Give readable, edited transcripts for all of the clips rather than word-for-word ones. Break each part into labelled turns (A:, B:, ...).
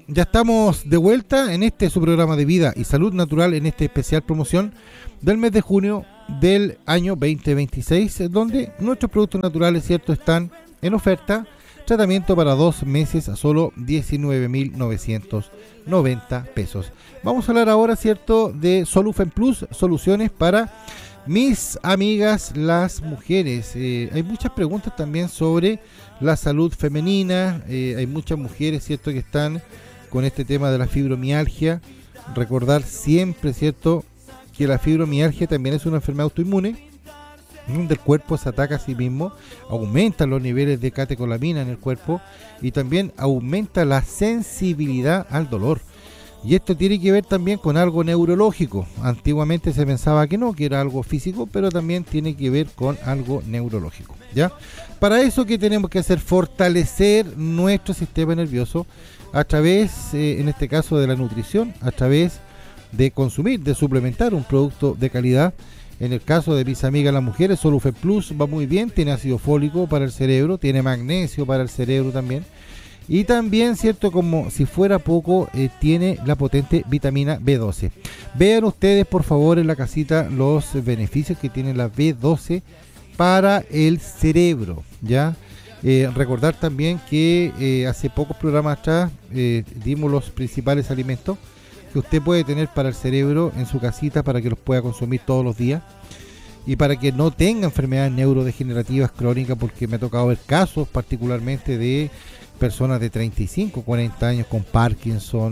A: ya estamos de vuelta en este su programa de vida y salud natural, en esta especial promoción del mes de junio del año 2026, donde nuestros productos naturales, ¿cierto?, están en oferta. Tratamiento para 2 meses a solo 19.990 pesos. Vamos a hablar ahora, ¿cierto?, de Solufen Plus, soluciones para mis amigas las mujeres. Hay muchas preguntas también sobre la salud femenina. Hay muchas mujeres, ¿cierto?, que están con este tema de la fibromialgia. Recordar siempre, ¿cierto?, que la fibromialgia también es una enfermedad autoinmune, donde el cuerpo se ataca a sí mismo, aumenta los niveles de catecolamina en el cuerpo y también aumenta la sensibilidad al dolor. Y esto tiene que ver también con algo neurológico. Antiguamente se pensaba que no, que era algo físico, pero también tiene que ver con algo neurológico, ¿ya? Para eso, ¿qué tenemos que hacer? Fortalecer nuestro sistema nervioso a través, en este caso, de la nutrición, a través de consumir, de suplementar un producto de calidad. En el caso de mis amigas las mujeres, Solufen Plus va muy bien, tiene ácido fólico para el cerebro, tiene magnesio para el cerebro también. Y también, cierto, como si fuera poco, tiene la potente vitamina B12. Vean ustedes, por favor, en la casita los beneficios que tiene la B12 para el cerebro, ¿ya? Recordar también que hace pocos programas atrás dimos los principales alimentos que usted puede tener para el cerebro en su casita para que los pueda consumir todos los días y para que no tenga enfermedades neurodegenerativas crónicas, porque me ha tocado ver casos particularmente de personas de 35, 40 años con Parkinson,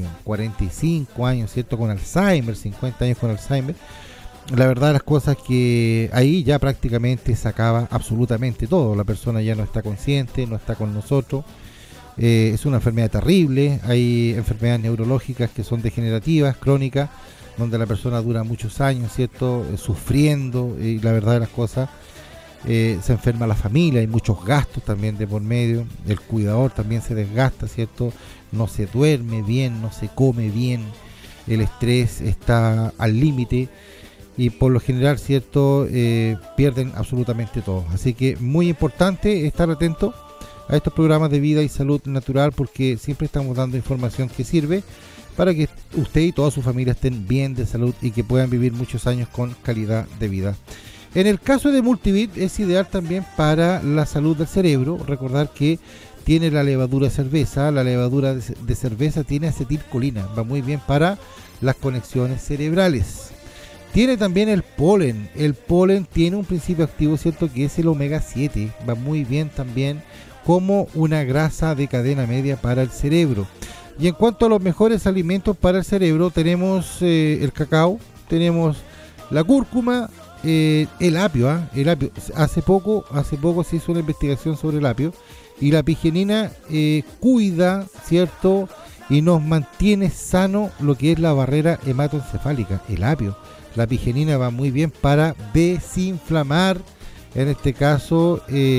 A: 45 años, ¿cierto?, con Alzheimer, 50 años con Alzheimer. La verdad, las cosas que ahí ya prácticamente se acaba absolutamente todo. La persona ya no está consciente, no está con nosotros. Es una enfermedad terrible. Hay enfermedades neurológicas que son degenerativas, crónicas, donde la persona dura muchos años, ¿cierto?, sufriendo, y la verdad de las cosas, se enferma la familia, hay muchos gastos también de por medio, el cuidador también se desgasta, ¿cierto?, no se duerme bien, no se come bien, el estrés está al límite y por lo general, ¿cierto?, pierden absolutamente todo. Así que muy importante estar atento a estos programas de vida y salud natural, porque siempre estamos dando información que sirve para que usted y toda su familia estén bien de salud y que puedan vivir muchos años con calidad de vida. En el caso de Multivit es ideal también para la salud del cerebro. Recordar que tiene la levadura de cerveza. La levadura de cerveza tiene acetilcolina, va muy bien para las conexiones cerebrales. Tiene también el polen. El polen tiene un principio activo, ¿cierto?, que es el omega 7, va muy bien también como una grasa de cadena media para el cerebro. Y en cuanto a los mejores alimentos para el cerebro, tenemos el cacao, tenemos la cúrcuma, el apio, el apio. Hace poco se hizo una investigación sobre el apio, y la apigenina cuida, ¿cierto?, y nos mantiene sano lo que es la barrera hematoencefálica. El apio, la apigenina va muy bien para desinflamar, en este caso,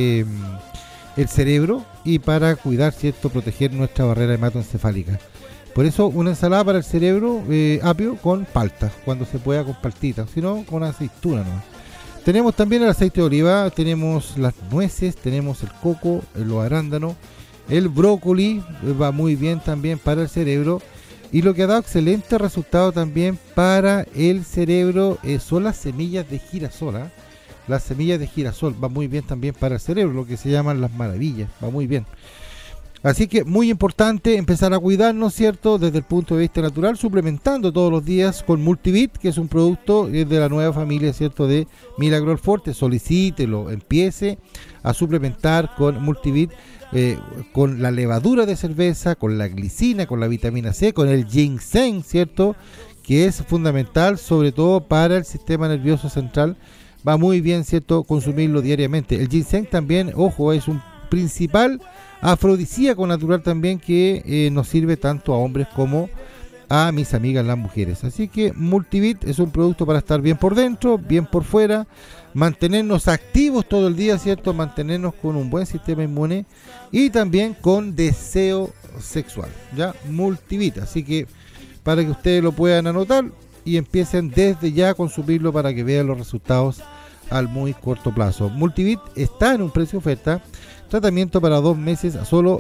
A: el cerebro, y para cuidar, ¿cierto?, proteger nuestra barrera hematoencefálica. Por eso una ensalada para el cerebro, apio con palta, cuando se pueda con paltita, si no con aceituna nomás. Tenemos también el aceite de oliva, tenemos las nueces, tenemos el coco, los arándanos, el brócoli, va muy bien también para el cerebro. Y lo que ha dado excelente resultado también para el cerebro son las semillas de girasol. Las semillas de girasol va muy bien también para el cerebro, lo que se llaman las maravillas, va muy bien. Así que muy importante empezar a cuidarnos, ¿cierto?, desde el punto de vista natural, suplementando todos los días con Multivit, que es un producto de la nueva familia, ¿cierto?, de Milagro Forte. Solicítelo, empiece a suplementar con Multivit, con la levadura de cerveza, con la glicina, con la vitamina C, con el ginseng, ¿cierto?, que es fundamental sobre todo para el sistema nervioso central. Va muy bien, ¿cierto?, consumirlo diariamente. El ginseng también, ojo, es un principal afrodisíaco natural también, que nos sirve tanto a hombres como a mis amigas las mujeres. Así que Multivit es un producto para estar bien por dentro, bien por fuera, mantenernos activos todo el día, ¿cierto?, mantenernos con un buen sistema inmune y también con deseo sexual, ¿ya? Multivit. Así que para que ustedes lo puedan anotar y empiecen desde ya a consumirlo para que vean los resultados al muy corto plazo. Multivit está en un precio oferta Tratamiento para 2 meses a solo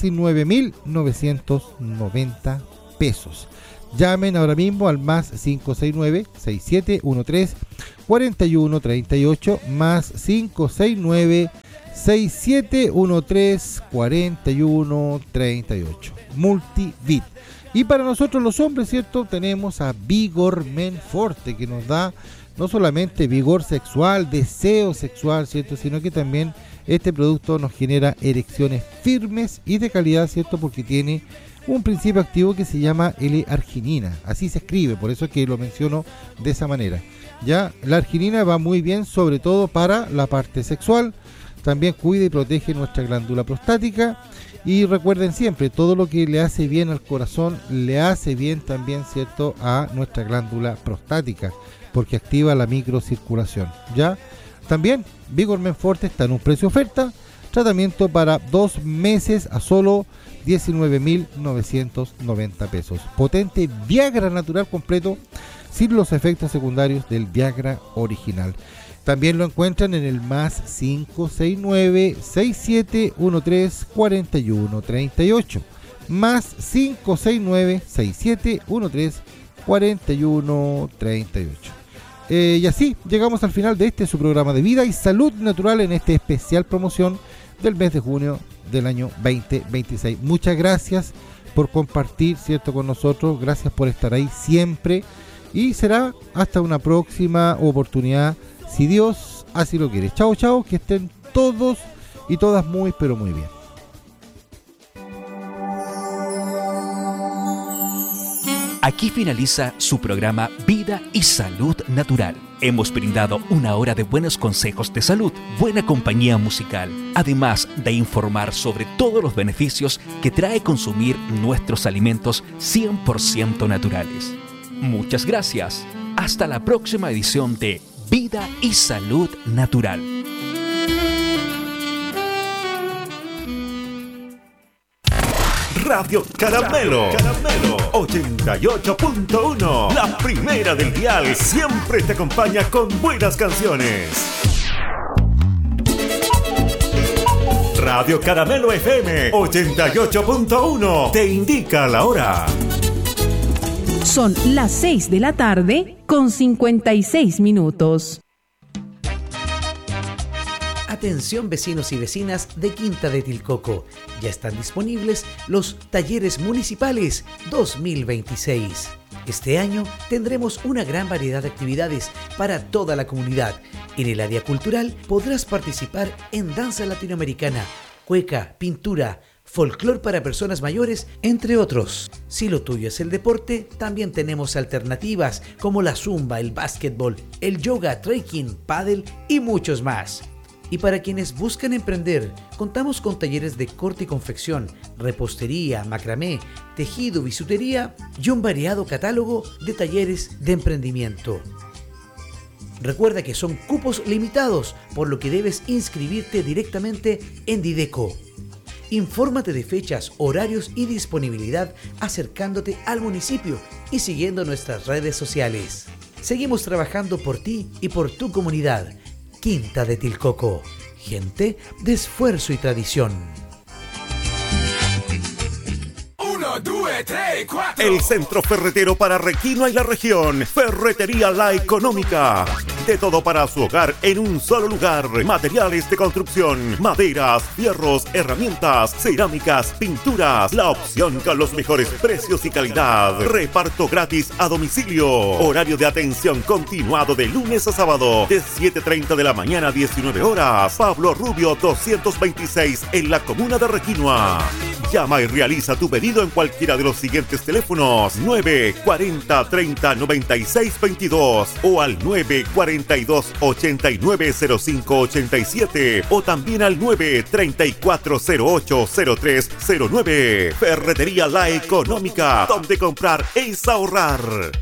A: 19.990 pesos. Llamen ahora mismo al más 569-6713-4138, más 569-6713-4138. Multivit. Y para nosotros los hombres, ¿cierto? Tenemos a Vigor Men Forte, que nos da no solamente vigor sexual, deseo sexual, ¿cierto? Sino que también este producto nos genera erecciones firmes y de calidad, ¿cierto? Porque tiene un principio activo que se llama L-arginina, así se escribe, por eso es que lo menciono de esa manera. Ya, la arginina va muy bien, sobre todo para la parte sexual, también cuida y protege nuestra glándula prostática, y recuerden siempre, todo lo que le hace bien al corazón, le hace bien también, ¿cierto?, a nuestra glándula prostática, porque activa la microcirculación. Ya, también Vigor Men Forte está en un precio oferta, tratamiento para 2 meses a solo 19.990 pesos. Potente Viagra natural completo sin los efectos secundarios del Viagra original. También lo encuentran en el más 569-6713-4138. Más 569-6713-4138. Y así llegamos al final de su programa de Vida y Salud Natural en esta especial promoción del mes de junio del año 2026. Muchas gracias por compartir, ¿cierto?, con nosotros. Gracias por estar ahí siempre. Y será hasta una próxima oportunidad, si Dios así lo quiere. Chao, chao, que estén todos y todas muy, pero muy bien.
B: Aquí finaliza su programa Vida y Salud Natural. Hemos brindado una hora de buenos consejos de salud, buena compañía musical, además de informar sobre todos los beneficios que trae consumir nuestros alimentos 100% naturales. Muchas gracias. Hasta la próxima edición de Vida y Salud Natural.
C: Radio Caramelo 88.1, la primera del dial, siempre te acompaña con buenas canciones. Radio Caramelo FM 88.1 te indica la hora.
D: Son las 6 de la tarde con 56 minutos.
E: Atención vecinos y vecinas de Quinta de Tilcoco, ya están disponibles los Talleres Municipales 2026. Este año tendremos una gran variedad de actividades para toda la comunidad. En el área cultural podrás participar en danza latinoamericana, cueca, pintura, folclor para personas mayores, entre otros. Si lo tuyo es el deporte, también tenemos alternativas como la zumba, el básquetbol, el yoga, trekking, pádel y muchos más. Y para quienes buscan emprender, contamos con talleres de corte y confección, repostería, macramé, tejido, bisutería y un variado catálogo de talleres de emprendimiento. Recuerda que son cupos limitados, por lo que debes inscribirte directamente en Dideco. Infórmate de fechas, horarios y disponibilidad acercándote al municipio y siguiendo nuestras redes sociales. Seguimos trabajando por ti y por tu comunidad. Quinta de Tilcoco, gente de esfuerzo y tradición.
C: 1, 2, 3, 4. El centro ferretero para Requinoa y la región. Ferretería La Económica. De todo para su hogar en un solo lugar. Materiales de construcción, maderas, fierros, herramientas, cerámicas, pinturas. La opción con los mejores precios y calidad. Reparto gratis a domicilio. Horario de atención continuado de lunes a sábado. De 7:30 de la mañana a 19 horas. Pablo Rubio 226 en la comuna de Requinoa. Llama y realiza tu pedido en cualquiera de los siguientes teléfonos: 940 30 96 22 o al 942 89 05 87 o también al 934 08 03 09. Ferretería La Económica, donde comprar es ahorrar.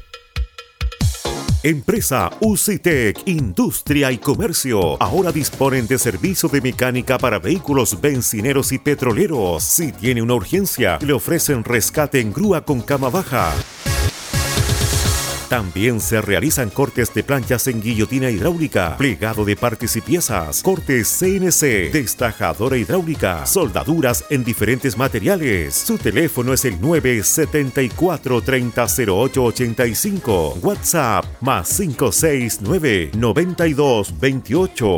C: Empresa UCITEC, Industria y Comercio. Ahora disponen de servicio de mecánica para vehículos bencineros y petroleros. Si tiene una urgencia, le ofrecen rescate en grúa con cama baja. También se realizan cortes de planchas en guillotina hidráulica, plegado de partes y piezas, cortes CNC, destajadora hidráulica, soldaduras en diferentes materiales. Su teléfono es el 974-300885. WhatsApp +569 92 28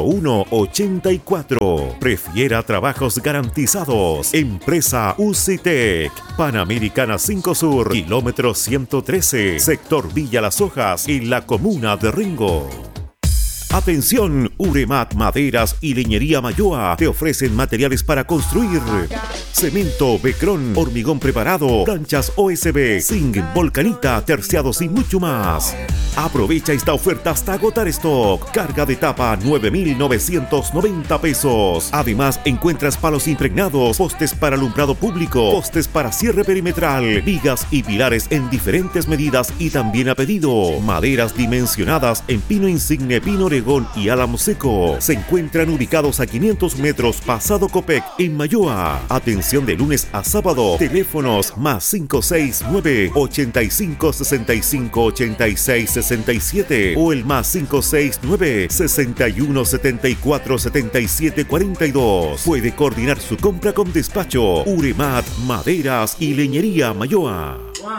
C: 0184. Prefiera trabajos garantizados. Empresa UCITEC. Panamericana 5 Sur, kilómetro 113, sector Villa Las Hojas, en la comuna de Rengo. Atención, Uremat Maderas y Leñería Mayoa te ofrecen materiales para construir: cemento, becrón, hormigón preparado, planchas OSB, zinc, volcanita, terciados y mucho más. Aprovecha esta oferta hasta agotar stock. Carga de tapa 9,990 pesos. Además, encuentras palos impregnados, postes para alumbrado público, postes para cierre perimetral, vigas y pilares en diferentes medidas y también a pedido. Maderas dimensionadas en pino insigne, pino oregón y álamo seco. Se encuentran ubicados a 500 metros pasado Copec en Mayoa. Atención de lunes a sábado. Teléfonos +569 85 65 86 67 o el +569 61 74 77 42. Puede coordinar su compra con despacho. Uremat Maderas y Leñería Mayoa.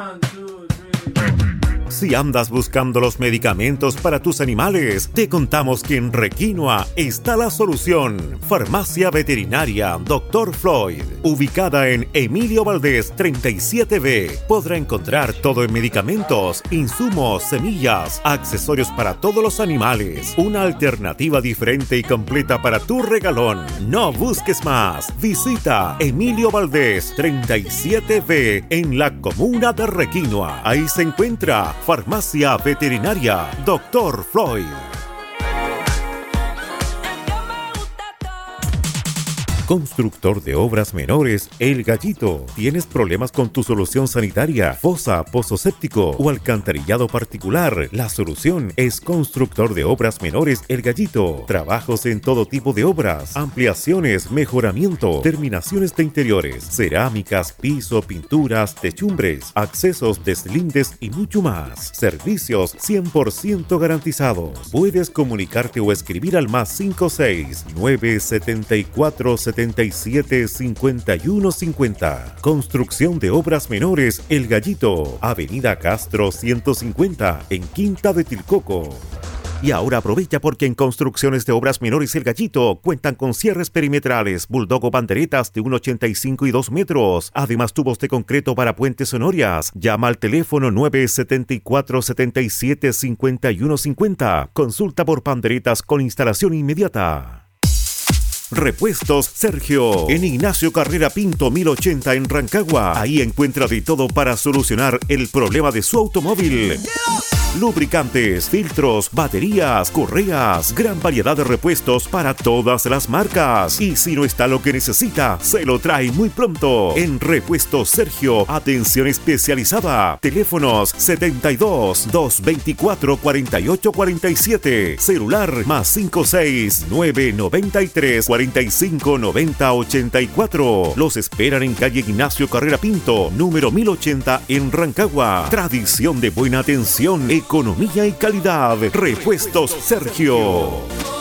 C: Si andas buscando los medicamentos para tus animales, te contamos que en Requinoa está la solución. Farmacia Veterinaria Dr. Floyd, ubicada en Emilio Valdés 37B. Podrá encontrar todo en medicamentos, insumos, semillas, accesorios para todos los animales. Una alternativa diferente y completa para tu regalón. No busques más. Visita Emilio Valdés 37B en la comuna de Requinoa. Ahí se encuentra Farmacia Veterinaria Dr. Floyd. Constructor de obras menores El Gallito. ¿Tienes problemas con tu solución sanitaria, fosa, pozo séptico o alcantarillado particular? La solución es Constructor de Obras Menores El Gallito. Trabajos en todo tipo de obras, ampliaciones, mejoramiento, terminaciones de interiores, cerámicas, piso, pinturas, techumbres, accesos, deslindes y mucho más. Servicios 100% garantizados. Puedes comunicarte o escribir al +569 74 77 51 50. Construcción de Obras Menores El Gallito, Avenida Castro 150, en Quinta de Tilcoco. Y ahora aprovecha porque en Construcciones de Obras Menores El Gallito cuentan con cierres perimetrales, bulldog o panderetas de 1,85 y 2 metros. Además, tubos de concreto para puentes o norias. Llama al teléfono 974 77 51 50. Consulta por panderetas con instalación inmediata. Repuestos Sergio, en Ignacio Carrera Pinto 1080 en Rancagua. Ahí encuentra de todo para solucionar el problema de su automóvil. Lubricantes, filtros, baterías, correas, gran variedad de repuestos para todas las marcas. Y si no está lo que necesita, se lo trae muy pronto. En Repuestos Sergio, atención especializada. Teléfonos 72 224 48 47. Celular +569 93 45 90 84. Los esperan en calle Ignacio Carrera Pinto, número 1080 en Rancagua. Tradición de buena atención, economía y calidad. Repuestos Sergio.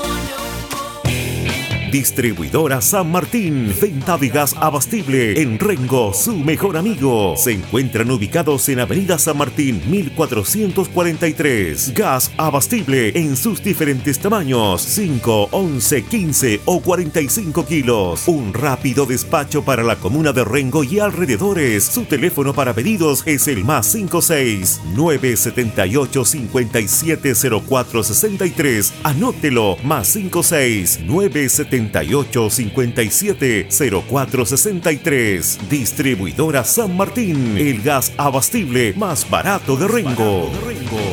C: Distribuidora San Martín, venta de gas abastible en Rengo, su mejor amigo. Se encuentran ubicados en Avenida San Martín 1443. Gas abastible en sus diferentes tamaños: 5, 11, 15 o 45 kilos. Un rápido despacho para la comuna de Rengo y alrededores. Su teléfono para pedidos es el +56 978 57 04 63. Anótelo: +56 978 57 04 63. Distribuidora San Martín, el gas abastible más barato de Rengo.